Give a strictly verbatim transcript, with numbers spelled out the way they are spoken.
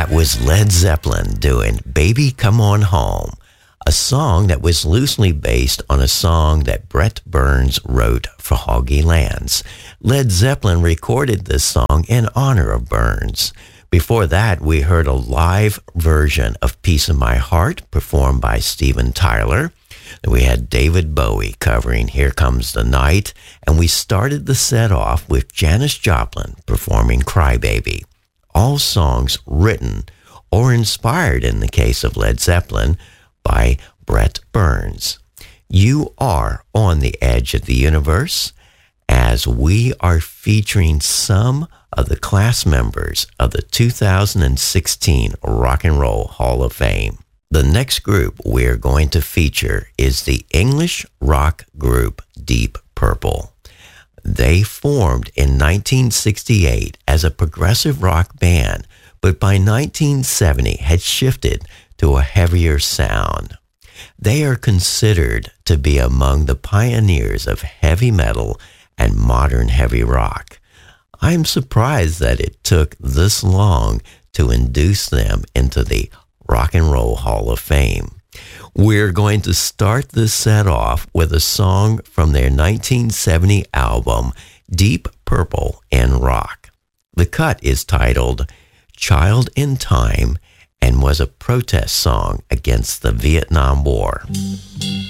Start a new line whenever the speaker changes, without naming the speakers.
That was Led Zeppelin doing Baby Come On Home, a song that was loosely based on a song that Brett Burns wrote for Hoggy Lance. Led Zeppelin recorded this song in honor of Burns. Before that, we heard a live version of Piece of My Heart performed by Steven Tyler. We had David Bowie covering Here Comes the Night, and we started the set off with Janis Joplin performing Crybaby. All songs written or inspired, in the case of Led Zeppelin, by Brett Burns. You are on the edge of the universe as we are featuring some of the class members of the two thousand sixteen Rock and Roll Hall of Fame. The next group we're going to feature is the English rock group Deep Purple. They formed in nineteen sixty-eight as a progressive rock band, but by nineteen seventy had shifted to a heavier sound. They are considered to be among the pioneers of heavy metal and modern heavy rock. I'm surprised that it took this long to induce them into the Rock and Roll Hall of Fame. We're going to start this set off with a song from their nineteen seventy album, Deep Purple in Rock. The cut is titled Child in Time and was a protest song against the Vietnam War.